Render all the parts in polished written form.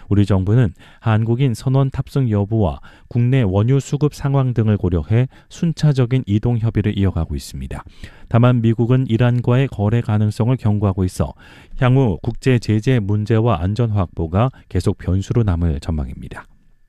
우리 정부는 한국인 선원 탑승 여부와 국내 원유 수급 상황 등을 고려해 순차적인 이동 협의를 이어가고 있습니다. 다만 미국은 이란과의 거래 가능성을 경고하고 있어 향후 국제 제재 문제와 안전 확보가 계속 변수로 남을 전망입니다.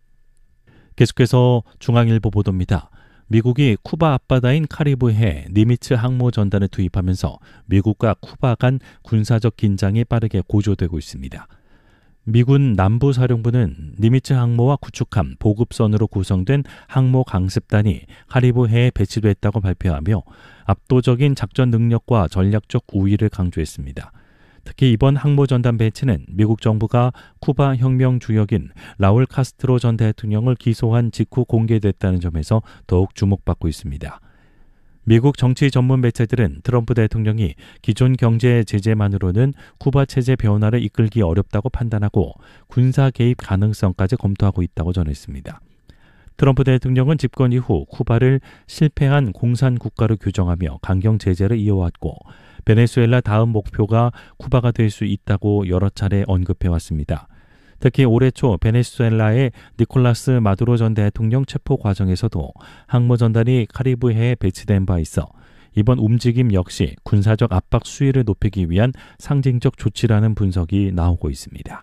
계속해서 중앙일보 보도입니다. 미국이 쿠바 앞바다인 카리브해 니미츠 항모 전단을 투입하면서 미국과 쿠바 간 군사적 긴장이 빠르게 고조되고 있습니다. 미군 남부사령부는 니미츠 항모와 구축함, 보급선으로 구성된 항모 강습단이 카리브해에 배치됐다고 발표하며 압도적인 작전 능력과 전략적 우위를 강조했습니다. 특히 이번 항모전단 배치는 미국 정부가 쿠바 혁명 주역인 라울 카스트로 전 대통령을 기소한 직후 공개됐다는 점에서 더욱 주목받고 있습니다. 미국 정치 전문 매체들은 트럼프 대통령이 기존 경제 제재만으로는 쿠바 체제 변화를 이끌기 어렵다고 판단하고 군사 개입 가능성까지 검토하고 있다고 전했습니다. 트럼프 대통령은 집권 이후 쿠바를 실패한 공산 국가로 규정하며 강경 제재를 이어왔고 베네수엘라 다음 목표가 쿠바가 될 수 있다고 여러 차례 언급해왔습니다. 특히 올해 초 베네수엘라의 니콜라스 마두로 전 대통령 체포 과정에서도 항모전단이 카리브해에 배치된 바 있어 이번 움직임 역시 군사적 압박 수위를 높이기 위한 상징적 조치라는 분석이 나오고 있습니다.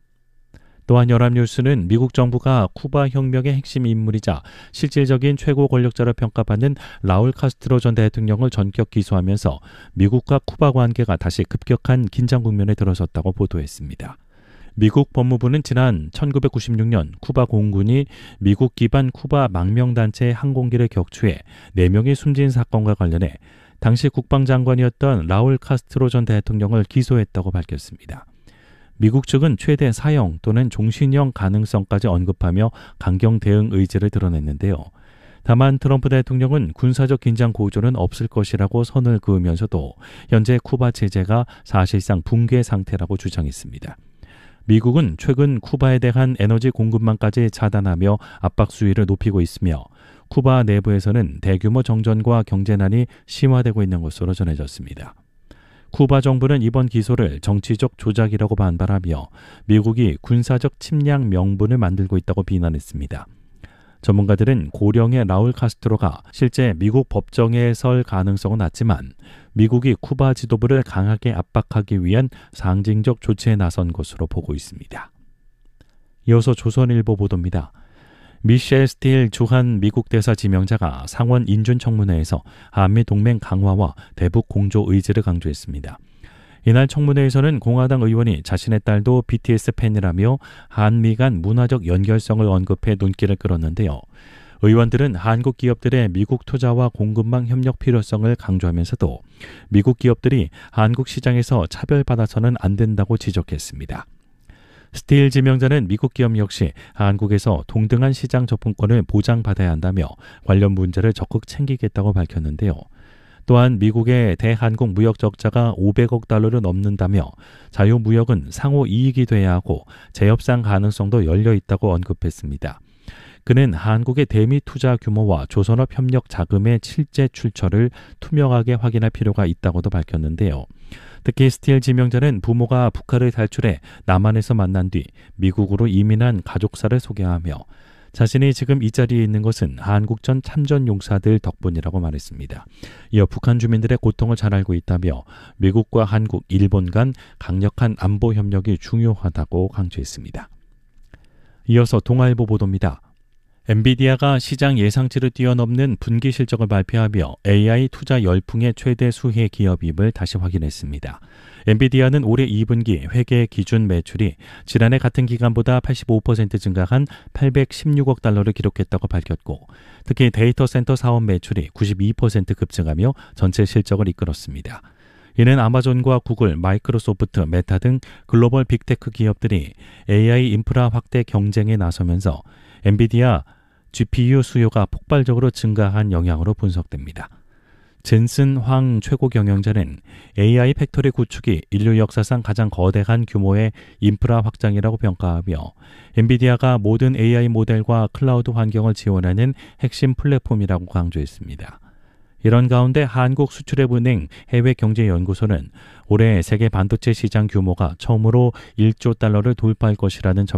또한 연합뉴스는 미국 정부가 쿠바 혁명의 핵심 인물이자 실질적인 최고 권력자로 평가받는 라울 카스트로 전 대통령을 전격 기소하면서 미국과 쿠바 관계가 다시 급격한 긴장 국면에 들어섰다고 보도했습니다. 미국 법무부는 지난 1996년 쿠바 공군이 미국 기반 쿠바 망명단체의 항공기를 격추해 4명이 숨진 사건과 관련해 당시 국방장관이었던 라울 카스트로 전 대통령을 기소했다고 밝혔습니다. 미국 측은 최대 사형 또는 종신형 가능성까지 언급하며 강경 대응 의지를 드러냈는데요. 다만 트럼프 대통령은 군사적 긴장 고조는 없을 것이라고 선을 그으면서도 현재 쿠바 체제가 사실상 붕괴 상태라고 주장했습니다. 미국은 최근 쿠바에 대한 에너지 공급망까지 차단하며 압박 수위를 높이고 있으며 쿠바 내부에서는 대규모 정전과 경제난이 심화되고 있는 것으로 전해졌습니다. 쿠바 정부는 이번 기소를 정치적 조작이라고 반발하며 미국이 군사적 침략 명분을 만들고 있다고 비난했습니다. 전문가들은 고령의 라울 카스트로가 실제 미국 법정에 설 가능성은 낮지만 미국이 쿠바 지도부를 강하게 압박하기 위한 상징적 조치에 나선 것으로 보고 있습니다. 이어서 조선일보 보도입니다. 미셸 스틸 주한 미국 대사 지명자가 상원 인준청문회에서 한미 동맹 강화와 대북 공조 의지를 강조했습니다. 이날 청문회에서는 공화당 의원이 자신의 딸도 BTS 팬이라며 한미 간 문화적 연결성을 언급해 눈길을 끌었는데요. 의원들은 한국 기업들의 미국 투자와 공급망 협력 필요성을 강조하면서도 미국 기업들이 한국 시장에서 차별받아서는 안 된다고 지적했습니다. 스틸 지명자는 미국 기업 역시 한국에서 동등한 시장 접근권을 보장받아야 한다며 관련 문제를 적극 챙기겠다고 밝혔는데요. 또한 미국의 대한국 무역 적자가 500억 달러를 넘는다며 자유무역은 상호 이익이 돼야 하고 재협상 가능성도 열려 있다고 언급했습니다. 그는 한국의 대미 투자 규모와 조선업 협력 자금의 실제 출처를 투명하게 확인할 필요가 있다고도 밝혔는데요. 특히 스틸 지명자는 부모가 북한을 탈출해 남한에서 만난 뒤 미국으로 이민한 가족사를 소개하며 자신이 지금 이 자리에 있는 것은 한국전 참전 용사들 덕분이라고 말했습니다. 이어 북한 주민들의 고통을 잘 알고 있다며 미국과 한국, 일본 간 강력한 안보 협력이 중요하다고 강조했습니다. 이어서 동아일보 보도입니다. 엔비디아가 시장 예상치를 뛰어넘는 분기 실적을 발표하며 AI 투자 열풍의 최대 수혜 기업임을 다시 확인했습니다. 엔비디아는 올해 2분기 회계 기준 매출이 지난해 같은 기간보다 85% 증가한 816억 달러를 기록했다고 밝혔고 특히 데이터 센터 사업 매출이 92% 급증하며 전체 실적을 이끌었습니다. 이는 아마존과 구글, 마이크로소프트, 메타 등 글로벌 빅테크 기업들이 AI 인프라 확대 경쟁에 나서면서 엔비디아 GPU 수요가 폭발적으로 증가한 영향으로 분석됩니다. 젠슨 황 최고 경영자는 AI 팩토리 구축이 인류 역사상 가장 거대한 규모의 인프라 확장이라고 평가하며 엔비디아가 모든 AI 모델과 클라우드 환경을 지원하는 핵심 플랫폼이라고 강조했습니다. 이런 가운데 한국수출앱은행 해외경제연구소는 올해 세계 반도체 시장 규모가 처음으로 1조 달러를 돌파할 것이라는